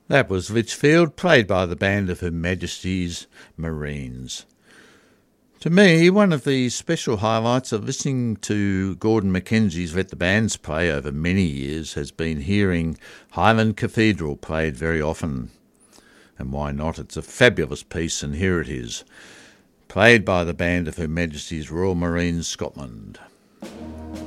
That was Litchfield, played by the band of Her Majesty's Marines. To me, one of the special highlights of listening to Gordon Mackenzie's Let the Bands Play over many years has been hearing Highland Cathedral played very often. And why not? It's a fabulous piece, and here it is, played by the band of Her Majesty's Royal Marines Scotland.